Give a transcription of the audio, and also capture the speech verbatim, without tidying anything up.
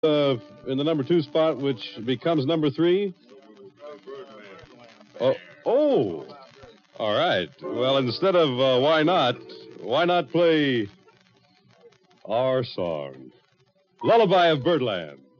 uh, in the number two spot, which becomes number three? Oh, oh. All right. Well, instead of uh, Why Not, why not play our song, Lullaby of Birdland?